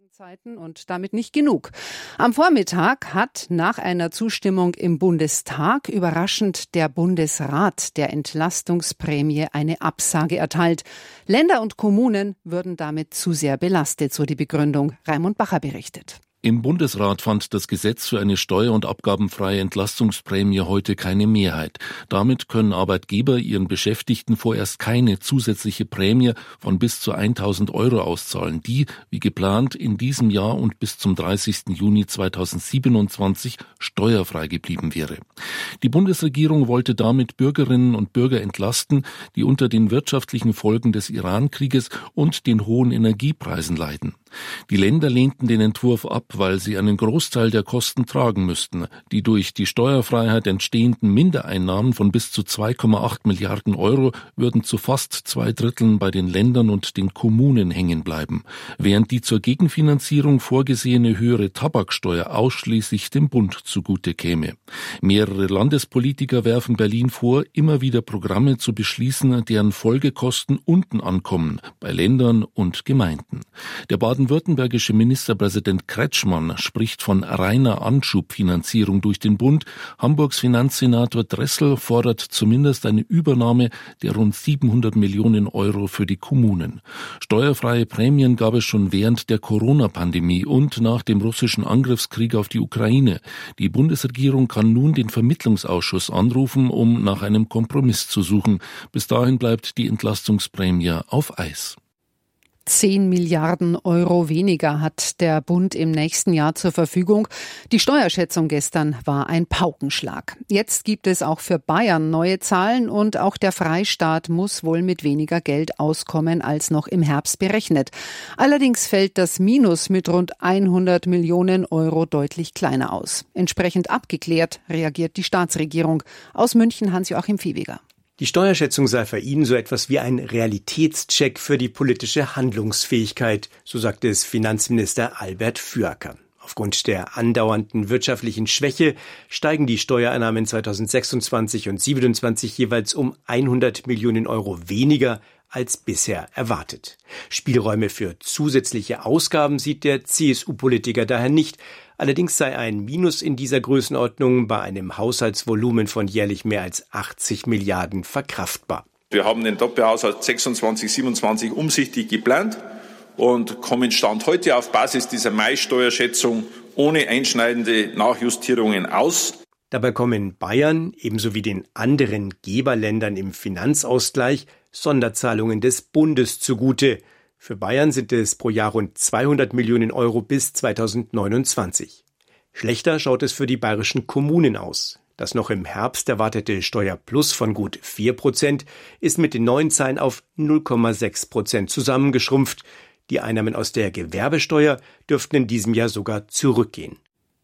Zeiten und damit nicht genug. Am Vormittag hat nach einer Zustimmung im Bundestag überraschend der Bundesrat der Entlastungsprämie eine Absage erteilt. Länder und Kommunen würden damit zu sehr belastet, so die Begründung. Raimund Bacher berichtet. Im Bundesrat fand das Gesetz für eine steuer- und abgabenfreie Entlastungsprämie heute keine Mehrheit. Damit können Arbeitgeber ihren Beschäftigten vorerst keine zusätzliche Prämie von bis zu 1.000 € auszahlen, die, wie geplant, in diesem Jahr und bis zum 30. Juni 2027 steuerfrei geblieben wäre. Die Bundesregierung wollte damit Bürgerinnen und Bürger entlasten, die unter den wirtschaftlichen Folgen des Iran-Krieges und den hohen Energiepreisen leiden. Die Länder lehnten den Entwurf ab, weil sie einen Großteil der Kosten tragen müssten. Die durch die Steuerfreiheit entstehenden Mindereinnahmen von bis zu 2,8 Milliarden € würden zu fast 2/3 bei den Ländern und den Kommunen hängen bleiben, während die zur Gegenfinanzierung vorgesehene höhere Tabaksteuer ausschließlich dem Bund zugute käme. Mehrere Landespolitiker werfen Berlin vor, immer wieder Programme zu beschließen, deren Folgekosten unten ankommen, bei Ländern und Gemeinden. Der baden-württembergische Ministerpräsident Kretschmann spricht von reiner Anschubfinanzierung durch den Bund. Hamburgs Finanzsenator Dressel fordert zumindest eine Übernahme der rund 700 Millionen € für die Kommunen. Steuerfreie Prämien gab es schon während der Corona-Pandemie und nach dem russischen Angriffskrieg auf die Ukraine. Die Bundesregierung kann nun den Vermittlungsausschuss anrufen, um nach einem Kompromiss zu suchen. Bis dahin bleibt die Entlastungsprämie auf Eis. 10 Milliarden € weniger hat der Bund im nächsten Jahr zur Verfügung. Die Steuerschätzung gestern war ein Paukenschlag. Jetzt gibt es auch für Bayern neue Zahlen und auch der Freistaat muss wohl mit weniger Geld auskommen als noch im Herbst berechnet. Allerdings fällt das Minus mit rund 100 Millionen € deutlich kleiner aus. Entsprechend abgeklärt reagiert die Staatsregierung. Aus München Hans-Joachim Viehweger. Die Steuerschätzung sei für ihn so etwas wie ein Realitätscheck für die politische Handlungsfähigkeit, so sagte es Finanzminister Albert Fürker. Aufgrund der andauernden wirtschaftlichen Schwäche steigen die Steuereinnahmen 2026 und 2027 jeweils um 100 Millionen € weniger als bisher erwartet. Spielräume für zusätzliche Ausgaben sieht der CSU-Politiker daher nicht. Allerdings sei ein Minus in dieser Größenordnung bei einem Haushaltsvolumen von jährlich mehr als 80 Milliarden verkraftbar. Wir haben den Doppelhaushalt 26, 27 umsichtig geplant und kommen Stand heute auf Basis dieser Mai-Steuerschätzung ohne einschneidende Nachjustierungen aus. Dabei kommen Bayern ebenso wie den anderen Geberländern im Finanzausgleich Sonderzahlungen des Bundes zugute. Für Bayern sind es pro Jahr rund 200 Millionen € bis 2029. Schlechter schaut es für die bayerischen Kommunen aus. Das noch im Herbst erwartete Steuerplus von gut 4% ist mit den neuen Zahlen auf 0,6% zusammengeschrumpft. Die Einnahmen aus der Gewerbesteuer dürften in diesem Jahr sogar zurückgehen.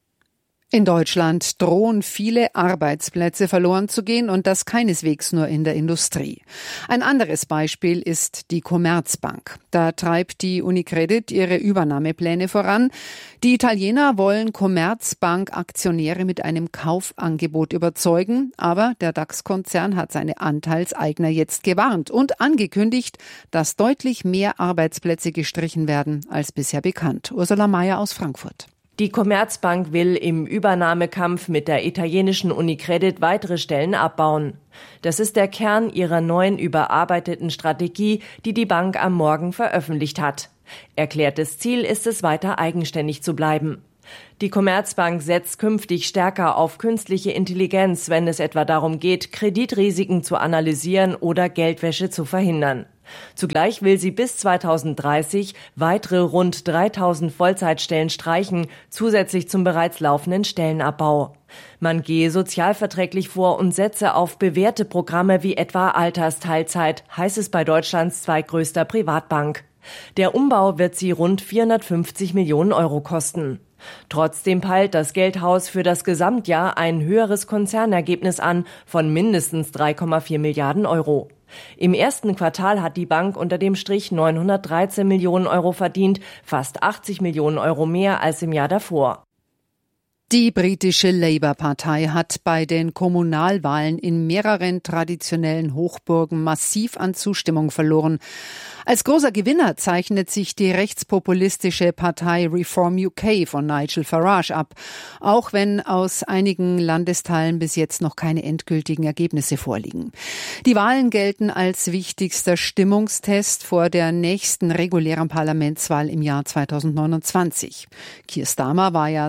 In Deutschland drohen viele Arbeitsplätze verloren zu gehen und das keineswegs nur in der Industrie. Ein anderes Beispiel ist die Commerzbank. Da treibt die UniCredit ihre Übernahmepläne voran. Die Italiener wollen Commerzbank-Aktionäre mit einem Kaufangebot überzeugen, aber der DAX-Konzern hat seine Anteilseigner jetzt gewarnt und angekündigt, dass deutlich mehr Arbeitsplätze gestrichen werden als bisher bekannt. Ursula Mayer aus Frankfurt. Die Commerzbank will im Übernahmekampf mit der italienischen UniCredit weitere Stellen abbauen. Das ist der Kern ihrer neuen überarbeiteten Strategie, die die Bank am Morgen veröffentlicht hat. Erklärtes Ziel ist es, weiter eigenständig zu bleiben. Die Commerzbank setzt künftig stärker auf künstliche Intelligenz, wenn es etwa darum geht, Kreditrisiken zu analysieren oder Geldwäsche zu verhindern. Zugleich will sie bis 2030 weitere rund 3.000 Vollzeitstellen streichen, zusätzlich zum bereits laufenden Stellenabbau. Man gehe sozialverträglich vor und setze auf bewährte Programme wie etwa Altersteilzeit, heißt es bei Deutschlands zweitgrößter Privatbank. Der Umbau wird sie rund 450 Millionen € kosten. Trotzdem peilt das Geldhaus für das Gesamtjahr ein höheres Konzernergebnis an von mindestens 3,4 Milliarden €. Im ersten Quartal hat die Bank unter dem Strich 913 Millionen € verdient, fast 80 Millionen € mehr als im Jahr davor. Die britische Labour-Partei hat bei den Kommunalwahlen in mehreren traditionellen Hochburgen massiv an Zustimmung verloren. Als großer Gewinner zeichnet sich die rechtspopulistische Partei Reform UK von Nigel Farage ab, auch wenn aus einigen Landesteilen bis jetzt noch keine endgültigen Ergebnisse vorliegen. Die Wahlen gelten als wichtigster Stimmungstest vor der nächsten regulären Parlamentswahl im Jahr 2029. Keir Starmer war ja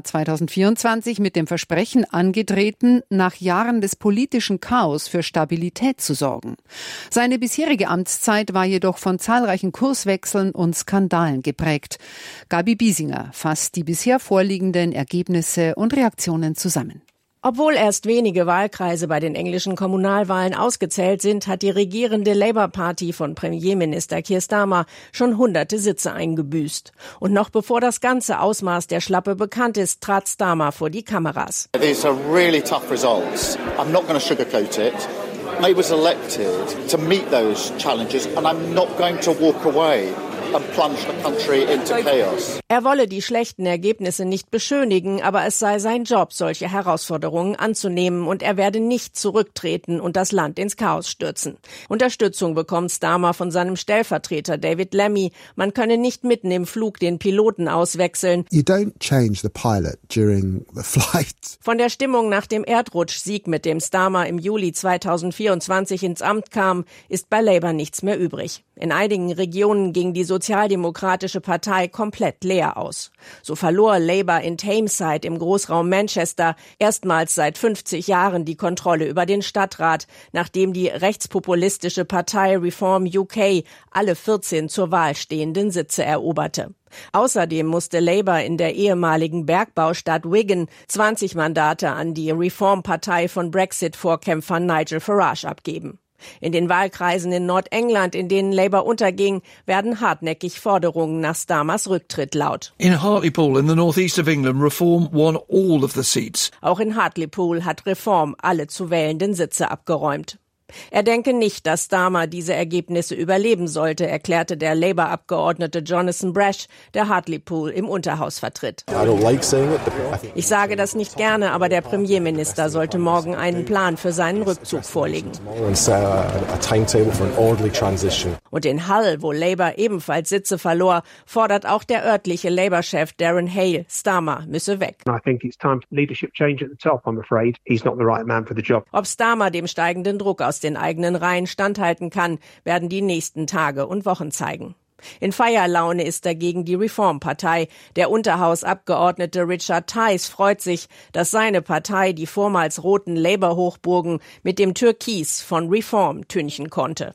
2024 mit dem Versprechen angetreten, nach Jahren des politischen Chaos für Stabilität zu sorgen. Seine bisherige Amtszeit war jedoch von zahlreichen Kurswechseln und Skandalen geprägt. Gabi Biesinger fasst die bisher vorliegenden Ergebnisse und Reaktionen zusammen. Obwohl erst wenige Wahlkreise bei den englischen Kommunalwahlen ausgezählt sind, hat die regierende Labour Party von Premierminister Keir Starmer schon hunderte Sitze eingebüßt. Und noch bevor das ganze Ausmaß der Schlappe bekannt ist, trat Starmer vor die Kameras. These are really tough results. I'm not going to sugarcoat it. I was elected to meet those challenges and I'm not going to walk away and plunge the country into chaos. Er wolle die schlechten Ergebnisse nicht beschönigen, aber es sei sein Job, solche Herausforderungen anzunehmen und er werde nicht zurücktreten und das Land ins Chaos stürzen. Unterstützung bekommt Starmer von seinem Stellvertreter David Lammy. Man könne nicht mitten im Flug den Piloten auswechseln. You don't change the pilot during the flight. Von der Stimmung nach dem Erdrutschsieg, mit dem Starmer im Juli 2024 ins Amt kam, ist bei Labour nichts mehr übrig. In einigen Regionen ging die sozialdemokratische Partei komplett leer aus. So verlor Labour in Tameside im Großraum Manchester erstmals seit 50 Jahren die Kontrolle über den Stadtrat, nachdem die rechtspopulistische Partei Reform UK alle 14 zur Wahl stehenden Sitze eroberte. Außerdem musste Labour in der ehemaligen Bergbaustadt Wigan 20 Mandate an die Reform-Partei von Brexit-Vorkämpfer Nigel Farage abgeben. In den Wahlkreisen in Nordengland, in denen Labour unterging, werden hartnäckig Forderungen nach Starmers Rücktritt laut. In Hartlepool in the northeast of England, Reform won all of the seats. Auch in Hartlepool hat Reform alle zu wählenden Sitze abgeräumt. Er denke nicht, dass Starmer diese Ergebnisse überleben sollte, erklärte der Labour-Abgeordnete Jonathan Brash, der Hartlepool im Unterhaus vertritt. Ich sage das nicht gerne, aber der Premierminister sollte morgen einen Plan für seinen Rückzug vorlegen. Und in Hull, wo Labour ebenfalls Sitze verlor, fordert auch der örtliche Labour-Chef Darren Hale, Starmer müsse weg. Ob Starmer dem steigenden Druck aus den eigenen Reihen standhalten kann, werden die nächsten Tage und Wochen zeigen. In Feierlaune ist dagegen die Reform-Partei. Der Unterhausabgeordnete Richard Tice freut sich, dass seine Partei die vormals roten Labour-Hochburgen mit dem Türkis von Reform tünchen konnte.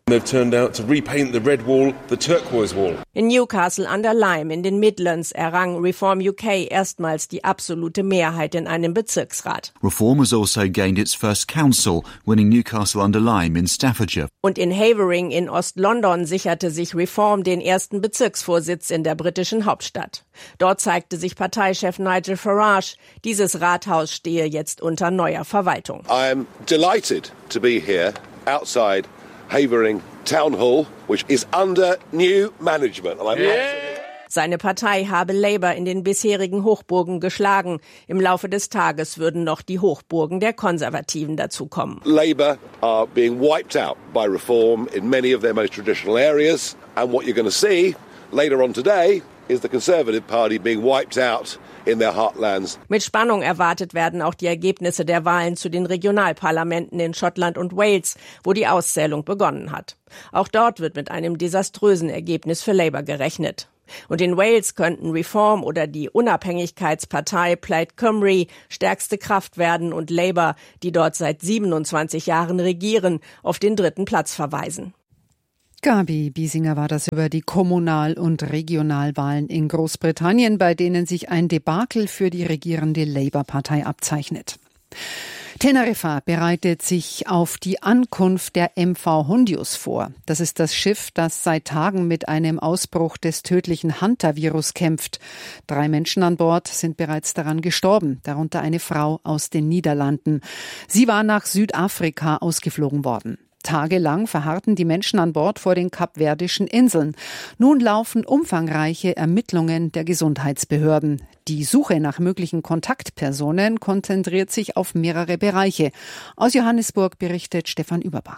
In Newcastle under Lyme in den Midlands errang Reform UK erstmals die absolute Mehrheit in einem Bezirksrat. Reform has also gained its first council, winning Newcastle under Lyme in Staffordshire. Und in Havering in Ost-London sicherte sich Reform den ersten Bezirksvorsitz in der britischen Hauptstadt. Dort zeigte sich Parteichef Nigel Farage, dieses Rathaus stehe jetzt unter neuer Verwaltung. I am delighted to be here outside Havering Town Hall, which is under new management. Seine Partei habe Labour in den bisherigen Hochburgen geschlagen. Im Laufe des Tages würden noch die Hochburgen der Konservativen dazukommen. Labour are being wiped out by Reform in many of their most traditional areas. And what you're going to see later on today is the Conservative Party being wiped out in their heartlands. Mit Spannung erwartet werden auch die Ergebnisse der Wahlen zu den Regionalparlamenten in Schottland und Wales, wo die Auszählung begonnen hat. Auch dort wird mit einem desaströsen Ergebnis für Labour gerechnet. Und in Wales könnten Reform oder die Unabhängigkeitspartei Plaid Cymru stärkste Kraft werden und Labour, die dort seit 27 Jahren regieren, auf den 3. Platz verweisen. Gabi Biesinger war das über die Kommunal- und Regionalwahlen in Großbritannien, bei denen sich ein Debakel für die regierende Labour-Partei abzeichnet. Teneriffa bereitet sich auf die Ankunft der MV Hondius vor. Das ist das Schiff, das seit Tagen mit einem Ausbruch des tödlichen Hanta-Virus kämpft. 3 Menschen an Bord sind bereits daran gestorben, darunter eine Frau aus den Niederlanden. Sie war nach Südafrika ausgeflogen worden. Tagelang verharrten die Menschen an Bord vor den Kapverdischen Inseln. Nun laufen umfangreiche Ermittlungen der Gesundheitsbehörden. Die Suche nach möglichen Kontaktpersonen konzentriert sich auf mehrere Bereiche. Aus Johannesburg berichtet Stefan Überbach.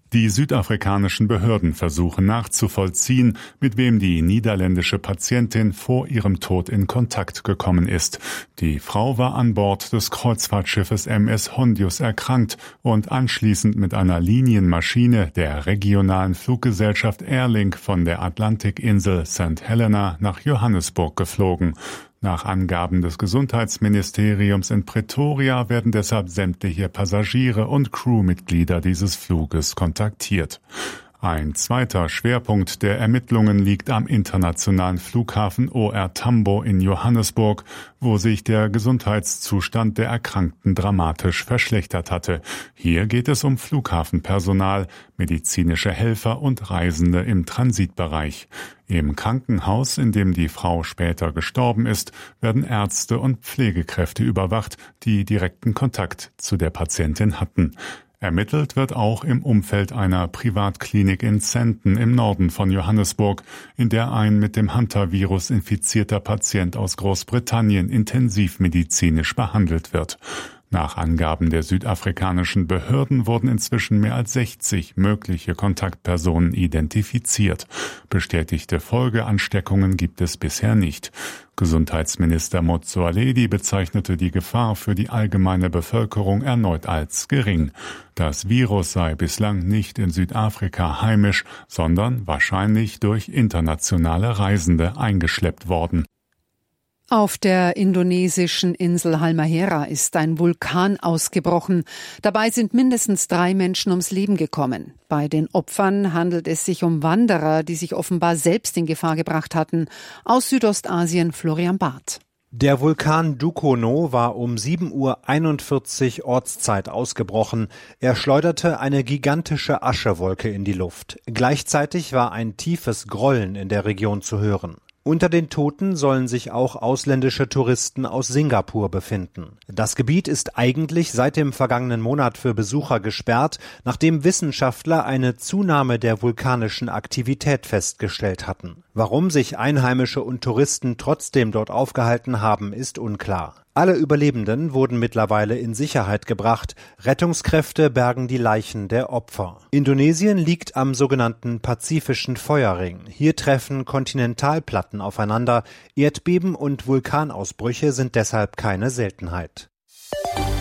Die südafrikanischen Behörden versuchen nachzuvollziehen, mit wem die niederländische Patientin vor ihrem Tod in Kontakt gekommen ist. Die Frau war an Bord des Kreuzfahrtschiffes MS Hondius erkrankt und anschließend mit einer Linienmaschine der regionalen Fluggesellschaft Airlink von der Atlantikinsel St. Helena nach Johannesburg geflogen. Nach Angaben des Gesundheitsministeriums in Pretoria werden deshalb sämtliche Passagiere und Crewmitglieder dieses Fluges kontaktiert. Ein zweiter Schwerpunkt der Ermittlungen liegt am internationalen Flughafen OR Tambo in Johannesburg, wo sich der Gesundheitszustand der Erkrankten dramatisch verschlechtert hatte. Hier geht es um Flughafenpersonal, medizinische Helfer und Reisende im Transitbereich. Im Krankenhaus, in dem die Frau später gestorben ist, werden Ärzte und Pflegekräfte überwacht, die direkten Kontakt zu der Patientin hatten. Ermittelt wird auch im Umfeld einer Privatklinik in Sandton im Norden von Johannesburg, in der ein mit dem Hunter-Virus infizierter Patient aus Großbritannien intensivmedizinisch behandelt wird. Nach Angaben der südafrikanischen Behörden wurden inzwischen mehr als 60 mögliche Kontaktpersonen identifiziert. Bestätigte Folgeansteckungen gibt es bisher nicht. Gesundheitsminister Motsoaledi bezeichnete die Gefahr für die allgemeine Bevölkerung erneut als gering. Das Virus sei bislang nicht in Südafrika heimisch, sondern wahrscheinlich durch internationale Reisende eingeschleppt worden. Auf der indonesischen Insel Halmahera ist ein Vulkan ausgebrochen. Dabei sind mindestens 3 Menschen ums Leben gekommen. Bei den Opfern handelt es sich um Wanderer, die sich offenbar selbst in Gefahr gebracht hatten. Aus Südostasien Florian Barth. Der Vulkan Dukono war um 7:41 Uhr Ortszeit ausgebrochen. Er schleuderte eine gigantische Aschewolke in die Luft. Gleichzeitig war ein tiefes Grollen in der Region zu hören. Unter den Toten sollen sich auch ausländische Touristen aus Singapur befinden. Das Gebiet ist eigentlich seit dem vergangenen Monat für Besucher gesperrt, nachdem Wissenschaftler eine Zunahme der vulkanischen Aktivität festgestellt hatten. Warum sich Einheimische und Touristen trotzdem dort aufgehalten haben, ist unklar. Alle Überlebenden wurden mittlerweile in Sicherheit gebracht. Rettungskräfte bergen die Leichen der Opfer. Indonesien liegt am sogenannten Pazifischen Feuerring. Hier treffen Kontinentalplatten aufeinander. Erdbeben und Vulkanausbrüche sind deshalb keine Seltenheit.